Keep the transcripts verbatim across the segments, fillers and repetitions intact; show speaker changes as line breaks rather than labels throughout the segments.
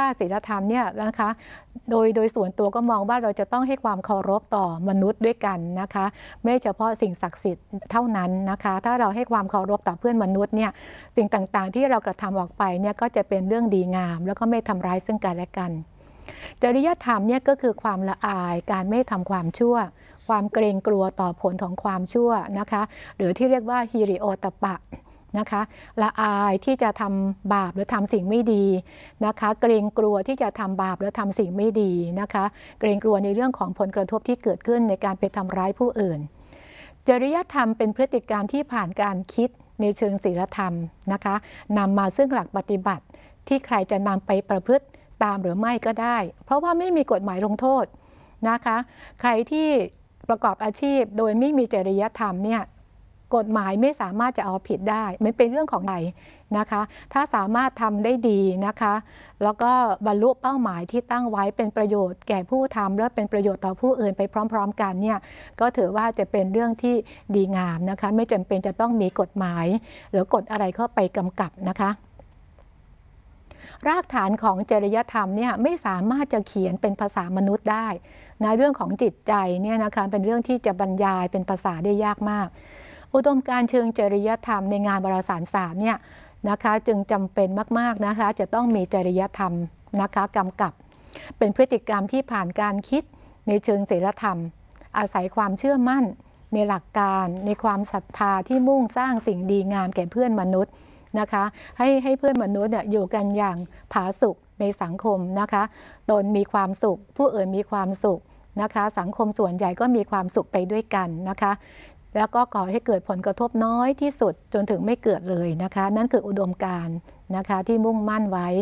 ศีลธรรมเนี่ยนะคะโดยโดยส่วนตัวก็มองว่าเราจะต้องให้ความเคารพต่อมนุษย์ด้วยกันนะคะไม่เฉพาะสิ่งศักดิ์สิทธิ์เท่านั้นนะคะถ้าเราให้ความเคารพต่อเพื่อนมนุษย์เนี่ยสิ่งต่างๆที่เรากระทำออกไปเนี่ยก็จะเป็นเรื่องดีงามแล้วก็ไม่ทำร้ายซึ่งกันและกันจริยธรรมเนี่ยก็คือความละอายการไม่ทำความชั่วความเกรงกลัวต่อผลของความชั่วนะคะหรือที่เรียกว่าฮิริโอตปะนะคะละอายที่จะทำบาปหรือทำสิ่งไม่ดีนะคะเกรงกลัวที่จะทำบาปหรือทำสิ่งไม่ดีนะคะเกรงกลัวในเรื่องของผลกระทบที่เกิดขึ้นในการไปทำร้ายผู้อื่นจริยธรรมเป็นพฤติกรรมที่ผ่านการคิดในเชิงศีลธรรมนะคะนำมาซึ่งหลักปฏิบัติที่ใครจะนำไปประพฤติตามหรือไม่ก็ได้เพราะว่าไม่มีกฎหมายลงโทษนะคะใครที่ประกอบอาชีพโดยไม่มีจริยธรรมเนี่ยกฎหมายไม่สามารถจะเอาผิดได้มันเป็นเรื่องของใดนะคะถ้าสามารถทำได้ดีนะคะแล้วก็บรรลุเป้าหมายที่ตั้งไว้เป็นประโยชน์แก่ผู้ทำและเป็นประโยชน์ต่อผู้อื่นไปพร้อมๆกันเนี่ยก็ถือว่าจะเป็นเรื่องที่ดีงามนะคะไม่จำเป็นจะต้องมีกฎหมายหรือกฎอะไรเข้าไปกำกับนะคะรากฐานของจริยธรรมเนี่ยไม่สามารถจะเขียนเป็นภาษามนุษย์ได้นะเรื่องของจิตใจเนี่ยนะคะเป็นเรื่องที่จะบรรยายเป็นภาษาได้ยากมากอุดมการณ์เชิงจริยธรรมในงานวารสารศาสตร์เนี่ยนะคะจึงจำเป็นมากๆนะคะจะต้องมีจริยธรรมนะคะกำกับเป็นพฤติกรรมที่ผ่านการคิดในเชิงศีลธรรมอาศัยความเชื่อมั่นในหลักการในความศรัทธาที่มุ่งสร้างสิ่งดีงามแก่เพื่อนมนุษย์นะคะให้ให้เพื่อนมนุษย์เนี่ยอยู่กันอย่างผาสุกในสังคมนะคะตนมีความสุขผู้อื่นมีความสุขนะคะสังคมส่วนใหญ่ก็มีความสุขไปด้วยกันนะคะแล้วก็ก่อให้เกิดผลกระทบน้อยที่สุดจนถึงไม่เกิดเลยนะคะนั่นคืออุดมการณ์นะคะที่มุ่งมั่นไว้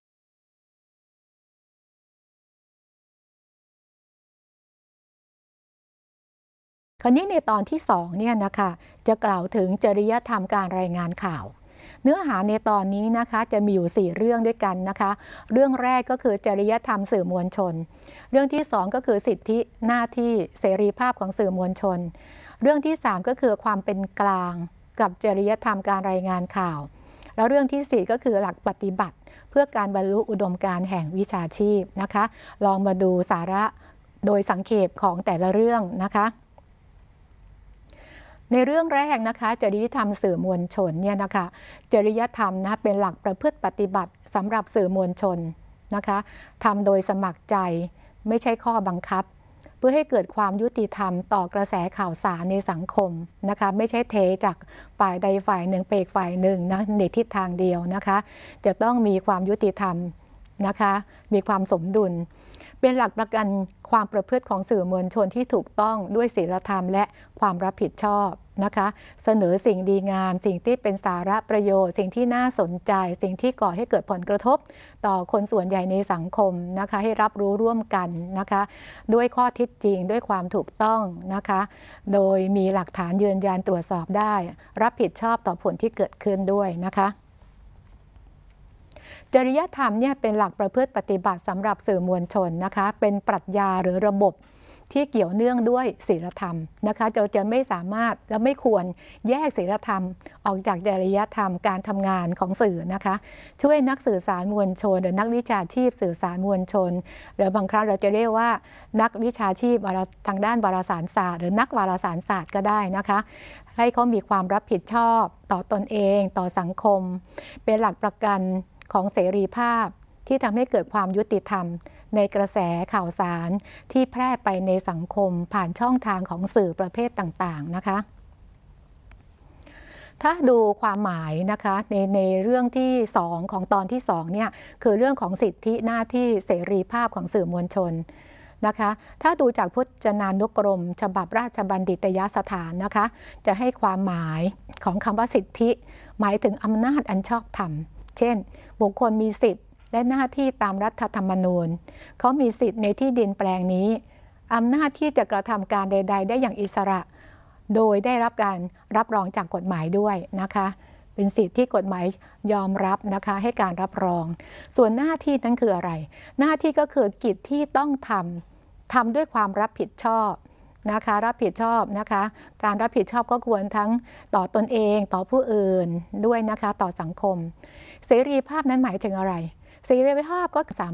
คราวนี้ในตอนที่สองเนี่ยนะคะจะกล่าวถึงจริยธรรมการรายงานข่าวเนื้อหาในตอนนี้นะคะจะมีอยู่สี่เรื่องด้วยกันนะคะเรื่องแรกก็คือจริยธรรมสื่อมวลชนเรื่องที่สองก็คือสิทธิหน้าที่เสรีภาพของสื่อมวลชนเรื่องที่สามก็คือความเป็นกลางกับจริยธรรมการรายงานข่าวแล้วเรื่องที่สี่ก็คือหลักปฏิบัติเพื่อการบรรลุอุดมการณ์แห่งวิชาชีพนะคะลองมาดูสาระโดยสังเขปของแต่ละเรื่องนะคะในเรื่องแรกนะคะจริยธรรมสื่อมวลชนเนี่ยนะคะจริยธรรมนะเป็นหลักประพฤติปฏิบัติสำหรับสื่อมวลชนนะคะทำโดยสมัครใจไม่ใช่ข้อบังคับเพื่อให้เกิดความยุติธรรมต่อกระแสข่าวสารในสังคมนะคะไม่ใช่เทจากฝ่ายใดฝ่ายหนึ่งไปอีกฝ่ายหนึ่งนะในทิศทางเดียวนะคะจะต้องมีความยุติธรรมนะคะมีความสมดุลเป็นหลักประกันความประพฤติของสื่อมวลชนที่ถูกต้องด้วยศีลธรรมและความรับผิดชอบนะคะเสนอสิ่งดีงามสิ่งที่เป็นสาระประโยชน์สิ่งที่น่าสนใจสิ่งที่ก่อให้เกิดผลกระทบต่อคนส่วนใหญ่ในสังคมนะคะให้รับรู้ร่วมกันนะคะด้วยข้อเท็จจริงด้วยความถูกต้องนะคะโดยมีหลักฐานยืนยันตรวจสอบได้รับผิดชอบต่อผลที่เกิดขึ้นด้วยนะคะจริยธรรมเนี่ยเป็นหลักประพฤติปฏิบัติสำหรับสื่อมวลชนนะคะเป็นปรัชญาหรือระบบที่เกี่ยวเนื่องด้วยศีลธรรมนะคะเราจะไม่สามารถและไม่ควรแยกศีลธรรมออกจากจริยธรรมการทำงานของสื่อนะคะช่วยนักสื่อสารมวลชนหรือนักวิชาชีพสื่อสารมวลชนหรือบางครั้งเราจะเรียกว่านักวิชาชีพทางด้านวารสารศาสตร์หรือนักวารสารศาสตร์ก็ได้นะคะให้เขามีความรับผิดชอบต่อตนเองต่อสังคมเป็นหลักประกันของเสรีภาพที่ทำให้เกิดความยุติธรรมในกระแสข่าวสารที่แพร่ไปในสังคมผ่านช่องทางของสื่อประเภทต่างๆนะคะถ้าดูความหมายนะคะในในเรื่องที่สองของตอนที่สองเนี่ยคือเรื่องของสิทธิหน้าที่เสรีภาพของสื่อมวลชนนะคะถ้าดูจากพจนานุกรมฉบับราชบัณฑิตยสถานนะคะจะให้ความหมายของคำว่าสิทธิหมายถึงอำนาจอันชอบธรรมเช่นบุคคลมีสิทธิและหน้าที่ตามรัฐธรรมนูญเขามีสิทธิ์ในที่ดินแปลงนี้อำนาจที่จะกระทำการใดๆได้อย่างอิสระโดยได้รับการรับรองจากกฎหมายด้วยนะคะเป็นสิทธิที่กฎหมายยอมรับนะคะให้การรับรองส่วนหน้าที่นั้นคืออะไรหน้าที่ก็คือกิจที่ต้องทำทำด้วยความรับผิดชอบนะคะรับผิดชอบนะคะการรับผิดชอบก็ควรทั้งต่อตนเองต่อผู้อื่นด้วยนะคะต่อสังคมเสรีภาพนั้นหมายถึงอะไรเสรีภาพก็สามารถ